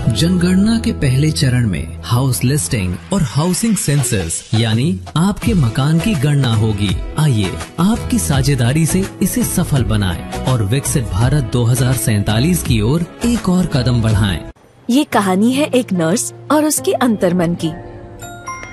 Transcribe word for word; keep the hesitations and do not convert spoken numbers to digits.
जनगणना के पहले चरण में हाउस लिस्टिंग और हाउसिंग सेंसस यानी आपके मकान की गणना होगी। आइए आपकी साझेदारी से इसे सफल बनाएं और विकसित भारत दो हज़ार सैतालीस की ओर एक और कदम बढ़ाएं। ये कहानी है एक नर्स और उसके अंतर्मन की।